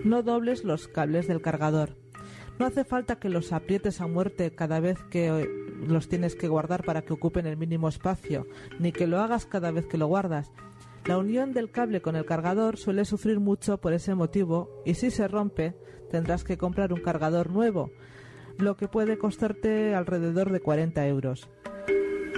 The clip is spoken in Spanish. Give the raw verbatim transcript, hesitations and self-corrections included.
No dobles los cables del cargador. No hace falta que los aprietes a muerte cada vez que los tienes que guardar para que ocupen el mínimo espacio, ni que lo hagas cada vez que lo guardas. La unión del cable con el cargador suele sufrir mucho por ese motivo, y si se rompe tendrás que comprar un cargador nuevo, lo que puede costarte alrededor de cuarenta euros.